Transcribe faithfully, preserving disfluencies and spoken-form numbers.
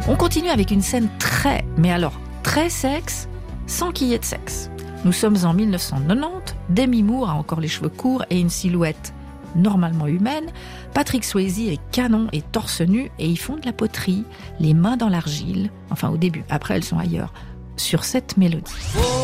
On continue avec une scène très, mais alors très sexe, sans qu'il y ait de sexe. Nous sommes en dix-neuf cent quatre-vingt-dix, Demi Moore a encore les cheveux courts et une silhouette normalement humaine. Patrick Swayze est canon et torse nu et ils font de la poterie, les mains dans l'argile, enfin au début, après elles sont ailleurs, sur cette mélodie.